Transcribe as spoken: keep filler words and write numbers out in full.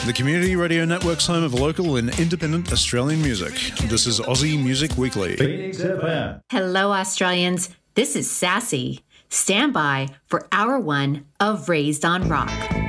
the Community Radio Network's home of local and independent Australian music. This is Aussie Music Weekly. Phoenix F M. Hello, Australians. This is Sassy. Stand by for hour one of Raised on Rock.